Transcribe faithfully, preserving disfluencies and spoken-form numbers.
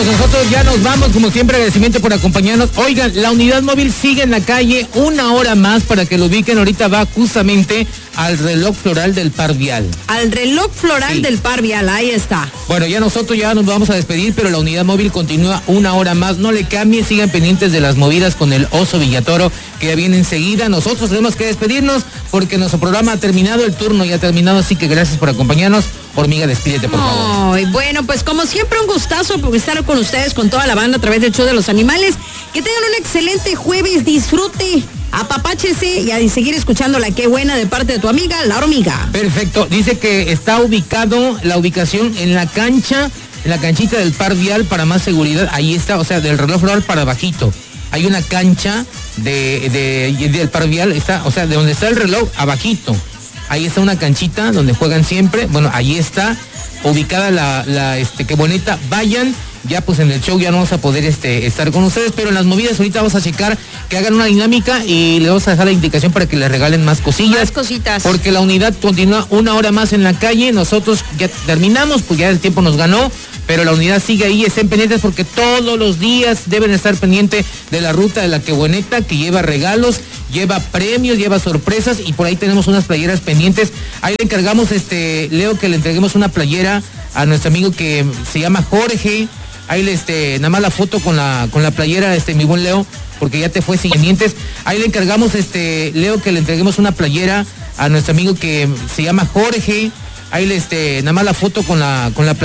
pues nosotros ya nos vamos, como siempre, agradecimiento por acompañarnos. Oigan, la unidad móvil sigue en la calle una hora más para que lo ubiquen. Ahorita va justamente al reloj floral del Par Vial. Al reloj floral sí. del Par Vial, ahí está. Bueno, ya nosotros ya nos vamos a despedir, pero la unidad móvil continúa una hora más. No le cambien, sigan pendientes de las movidas con el Oso Villatoro, que ya viene enseguida. Nosotros tenemos que despedirnos porque nuestro programa ha terminado, el turno ya ha terminado, así que gracias por acompañarnos. Hormiga, despídete, por favor. Ay, bueno, pues como siempre, un gustazo por estar con ustedes, con toda la banda a través del show de los animales. Que tengan un excelente jueves, disfrute, apapáchese y a seguir escuchando la Qué Buena de parte de tu amiga, la Hormiga. Perfecto, dice que está ubicado, la ubicación en la cancha, en la canchita del Par Vial para más seguridad. Ahí está, o sea, del reloj floral para bajito. Hay una cancha de, de, del Par Vial, está, o sea, de donde está el reloj, abajito. Ahí está una canchita donde juegan siempre. Bueno, ahí está ubicada la, la este, Qué Bonita. Vayan, ya pues en el show ya no vamos a poder este, estar con ustedes, pero en las movidas ahorita vamos a checar que hagan una dinámica y le vamos a dejar la indicación para que les regalen más cosillas. Más cositas. Porque la unidad continúa una hora más en la calle. Nosotros ya terminamos, pues ya el tiempo nos ganó, pero la unidad sigue ahí. Estén pendientes porque todos los días deben estar pendientes de la ruta de la Qué Bonita, que lleva regalos, lleva premios, lleva sorpresas, y por ahí tenemos unas playeras pendientes. Ahí le encargamos, este, Leo, que le entreguemos una playera a nuestro amigo que se llama Jorge. Ahí le, este, nada más la foto con la, con la playera, este, mi buen Leo, porque ya te fue sin dientes. Ahí le encargamos, este, Leo, que le entreguemos una playera a nuestro amigo que se llama Jorge. Ahí le, este, nada más la foto con la, con la playera.